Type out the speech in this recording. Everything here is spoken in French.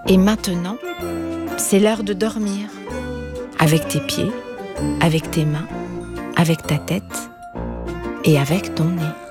Et maintenant, c'est l'heure de dormir. Avec tes pieds, avec tes mains, avec ta tête et avec ton nez.